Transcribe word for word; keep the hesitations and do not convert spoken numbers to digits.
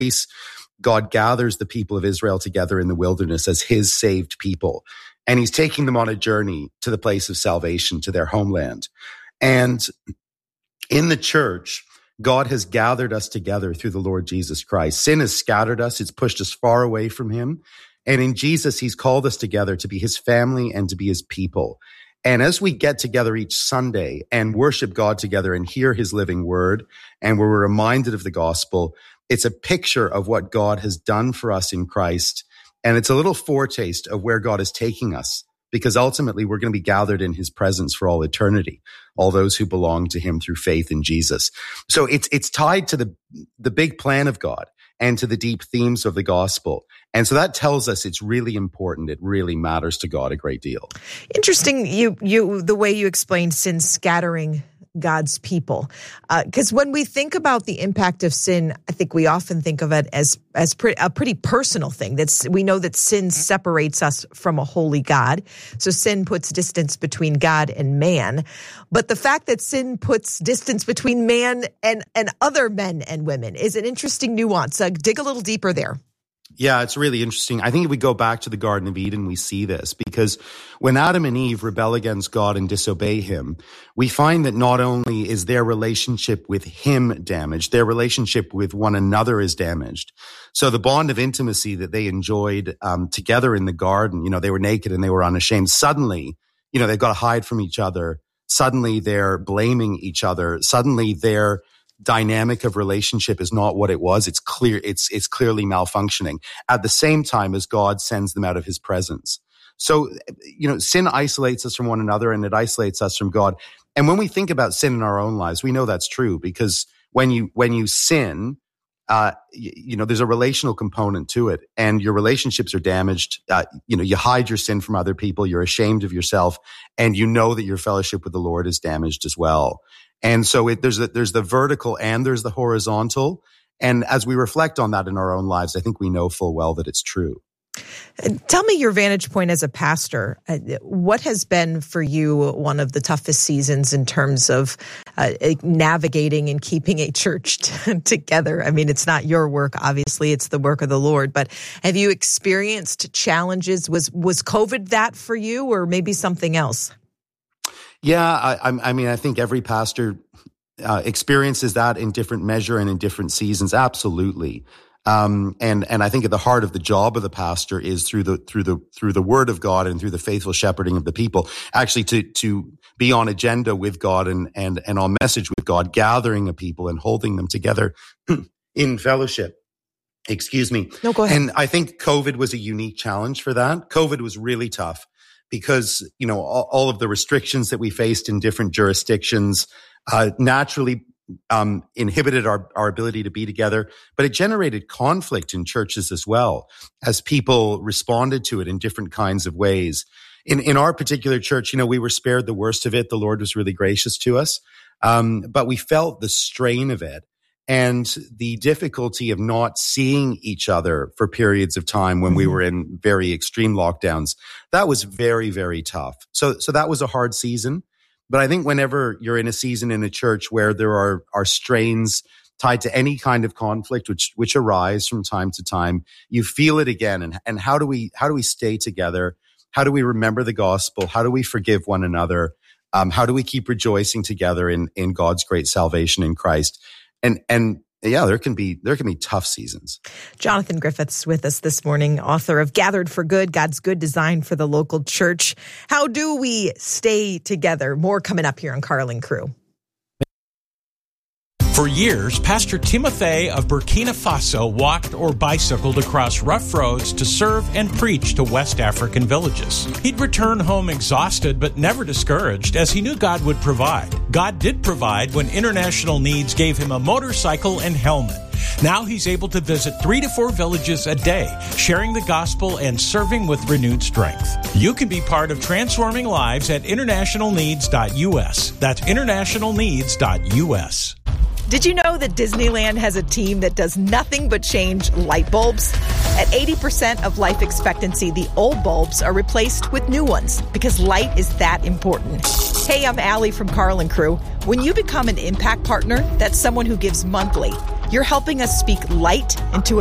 grace, God gathers the people of Israel together in the wilderness as his saved people. And he's taking them on a journey to the place of salvation, to their homeland. And in the church, God has gathered us together through the Lord Jesus Christ. Sin has scattered us. It's pushed us far away from him. And in Jesus, he's called us together to be his family and to be his people. And as we get together each Sunday and worship God together and hear his living word, and where we're reminded of the gospel, it's a picture of what God has done for us in Christ. And it's a little foretaste of where God is taking us, because ultimately we're going to be gathered in his presence for all eternity, all those who belong to him through faith in Jesus. So it's it's tied to the the big plan of God and to the deep themes of the gospel. And so that tells us it's really important. It really matters to God a great deal. Interesting, you you the way you explained sin scattering God's people. Because uh, when we think about the impact of sin, I think we often think of it as as pre- a pretty personal thing. That's we know that sin separates us from a holy God. So sin puts distance between God and man. But the fact that sin puts distance between man and, and other men and women is an interesting nuance. Uh, dig a little deeper there. Yeah, it's really interesting. I think if we go back to the Garden of Eden, we see this, because when Adam and Eve rebel against God and disobey him, we find that not only is their relationship with him damaged, their relationship with one another is damaged. So the bond of intimacy that they enjoyed um, together in the garden, you know, they were naked and they were unashamed. Suddenly, you know, they've got to hide from each other. Suddenly they're blaming each other. Suddenly their dynamic of relationship is not what it was. It's clear, it's, it's clearly malfunctioning at the same time as God sends them out of his presence. So, you know, sin isolates us from one another and it isolates us from God. And when we think about sin in our own lives, we know that's true, because when you, when you sin, uh, you, you know, there's a relational component to it and your relationships are damaged. Uh, you know, you hide your sin from other people. You're ashamed of yourself and you know that your fellowship with the Lord is damaged as well. And so it, there's, a, there's the vertical and there's the horizontal. And as we reflect on that in our own lives, I think we know full well that it's true. Tell me your vantage point as a pastor. What has been for you one of the toughest seasons in terms of uh, navigating and keeping a church t- together? I mean, it's not your work, obviously, it's the work of the Lord, but have you experienced challenges? Was, was COVID that for you, or maybe something else? Yeah, I, I mean, I think every pastor uh, experiences that in different measure and in different seasons. Absolutely. Um, and, and I think at the heart of the job of the pastor is through the, through the, through the word of God and through the faithful shepherding of the people, actually to, to be on agenda with God and, and, and on message with God, gathering a people and holding them together in fellowship. Excuse me. No, go ahead. And I think COVID was a unique challenge for that. COVID was really tough because, you know, all, all of the restrictions that we faced in different jurisdictions, uh, naturally Um, inhibited our, our ability to be together, but it generated conflict in churches as well as people responded to it in different kinds of ways. In, in our particular church, you know, we were spared the worst of it. The Lord was really gracious to us. Um, but we felt the strain of it and the difficulty of not seeing each other for periods of time when we were in very extreme lockdowns. That was very, very tough. So, so that was a hard season. But I think whenever you're in a season in a church where there are, are strains tied to any kind of conflict, which, which arise from time to time, you feel it again. And, and how do we, how do we stay together? How do we remember the gospel? How do we forgive one another? Um, how do we keep rejoicing together in, in God's great salvation in Christ? And, and, yeah, there can be there can be tough seasons. Jonathan Griffiths with us this morning, author of Gathered for Good, God's Good Design for the Local Church. How do we stay together? More coming up here on Karl and Crew. For years, Pastor Timothy of Burkina Faso walked or bicycled across rough roads to serve and preach to West African villages. He'd return home exhausted but never discouraged, as he knew God would provide. God did provide when International Needs gave him a motorcycle and helmet. Now he's able to visit three to four villages a day, sharing the gospel and serving with renewed strength. You can be part of transforming lives at international needs dot U S. That's international needs dot U S. Did you know that Disneyland has a team that does nothing but change light bulbs? At eighty percent of life expectancy, the old bulbs are replaced with new ones because light is that important. Hey, I'm Allie from Karl and Crew. When you become an Impact Partner, that's someone who gives monthly, You're helping us speak light into